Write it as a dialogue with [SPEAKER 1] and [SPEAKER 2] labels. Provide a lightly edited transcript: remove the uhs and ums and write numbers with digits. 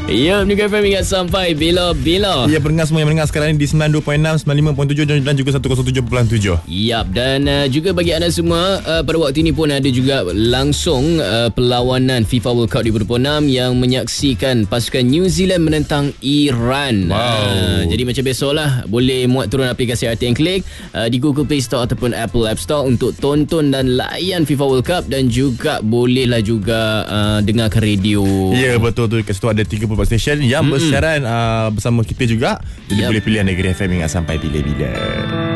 [SPEAKER 1] Ya, Negeri FM ingat sampai bila-bila.
[SPEAKER 2] Ya, pendengar semua yang mendengar sekarang ni di 92.6, 95.7 dan juga 107.7.
[SPEAKER 1] Yap, dan juga bagi anda semua, pada waktu ini pun ada juga langsung perlawanan FIFA World Cup 2026 yang menyaksikan pasukan New Zealand menentang Iran.
[SPEAKER 2] Wow.
[SPEAKER 1] Jadi macam biasalah, boleh muat turun aplikasi RTM Click di Google Play Store ataupun Apple App Store untuk tonton dan layan FIFA World Cup, dan juga bolehlah juga dengarkan radio.
[SPEAKER 2] Ya, betul tu. Kat situ ada 34 stesen yang bersiaran bersama kita juga. Jadi boleh pilih Negeri FM ingat sampai bila-bila.